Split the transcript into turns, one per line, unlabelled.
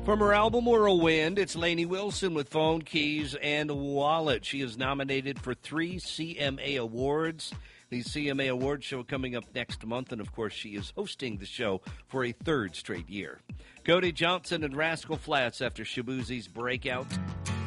From her album Whirlwind, it's Lainey Wilson with Phone, Keys, and Wallet. She is nominated for 3 CMA Awards. The CMA Awards show coming up next month, and of course she is hosting the show for a 3rd straight year. Cody Johnson and Rascal Flatts after Shabuzi's breakout.